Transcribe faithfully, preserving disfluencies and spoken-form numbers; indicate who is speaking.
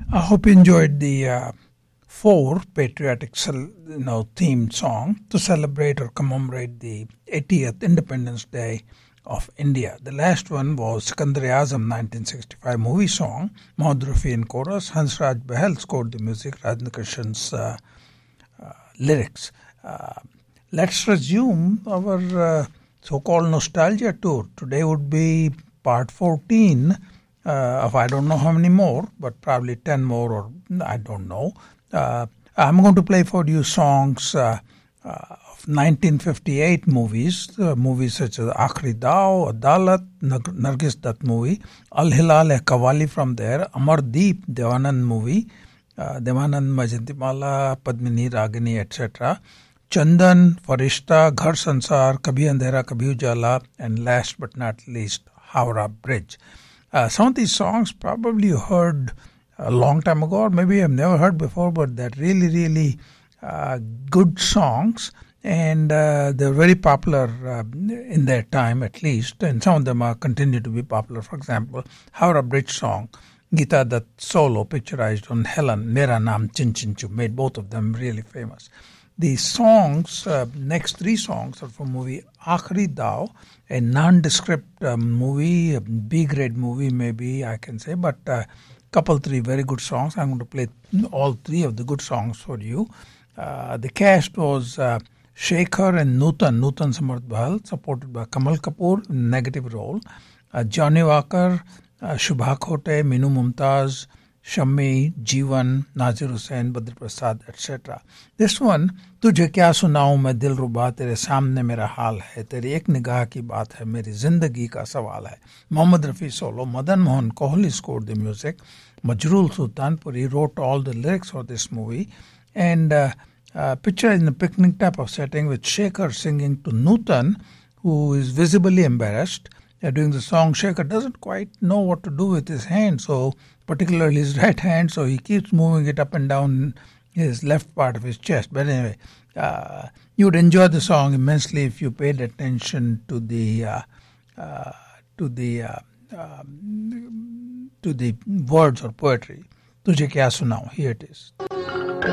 Speaker 1: I hope you enjoyed the uh, four patriotic cel- you know, themed song to celebrate or commemorate the eightieth Independence Day of India. The last one was Sikandar-e-Azam nineteen sixty-five movie song. Mohammad Rafi in chorus. Hansraj Bahal scored the music. Rajendra Krishan's uh, uh, lyrics. Uh, let's resume our uh, so-called nostalgia tour. Today would be part fourteen uh, of I don't know how many more, but probably ten more or I don't know. Uh, I'm going to play for you songs uh, uh, of nineteen fifty-eight movies, uh, movies such as Aakhri Daaw, Adalat, Nargis Dutt movie, Al Hilal Hai Qawwali from there, Amardeep, Devanand movie, uh, Devanand Majantimala, Padmini Ragini, et cetera. Chandan, Farishta, Ghar Sansar, Kabhi Andhera, Kabhi Ujala, and last but not least, Howrah Bridge. Uh, some of these songs probably you heard a long time ago, or maybe I've never heard before, but they're really, really uh, good songs, and uh, they're very popular uh, in their time at least, and some of them are continue to be popular. For example, Howrah Bridge song, Geeta Dutt solo, picturized on Helen, Mera Naam Chin Chin Chu, made both of them really famous. The songs, uh, next three songs are from movie Aakhri Daaw, a nondescript um, movie, a B-grade movie maybe I can say, but uh, couple three very good songs. I'm going to play all three of the good songs for you. Uh, the cast was uh, Shekhar and Nutan, Nutan Samarth Bahal, supported by Kamal Kapoor in negative role, uh, Johnny Walker, uh, Shubha Khote, Minu Mumtaz, Shammi, Jeevan, Nazir Hussain, Badr Prasad, et cetera. This one, तुझे क्या सुनाऊं मैं दिल रुबा तेरे सामने मेरा हाल है तेरी एक निगाह की बात है मेरी जिंदगी का सवाल है. Mohammad Rafi solo. Madan Mohan Kohli scored the music. Majrool Sultanpuri wrote all the lyrics for this movie, and uh, uh, picture in a picnic type of setting with Shekhar singing to Nutan, who is visibly embarrassed. Uh, during the song, Shekhar doesn't quite know what to do with his hand, so particularly his right hand, so he keeps moving it up and down his left part of his chest. But anyway, uh, you would enjoy the song immensely if you paid attention to the uh, uh, to the uh, uh, to the words or poetry. Tujhe kya sunaun? Here it is.